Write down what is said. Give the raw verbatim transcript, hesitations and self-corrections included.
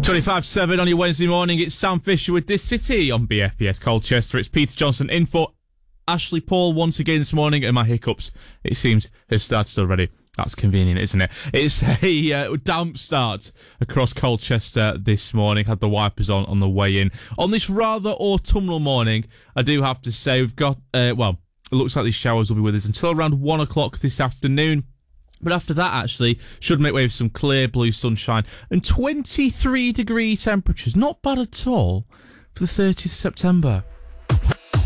twenty-five seven on your Wednesday morning. It's Sam Fisher with This City on B F B S Colchester. It's Peter Johnson in for Ashley Paul once again this morning, and my hiccups, it seems, have started already. That's convenient, isn't it? It's a uh, damp start across Colchester this morning. Had the wipers on on the way in. On this rather autumnal morning, I do have to say we've got, uh, well, it looks like these showers will be with us until around one o'clock this afternoon. But after that, actually, should make way for some clear blue sunshine and twenty-three degree temperatures. Not bad at all for the thirtieth of September.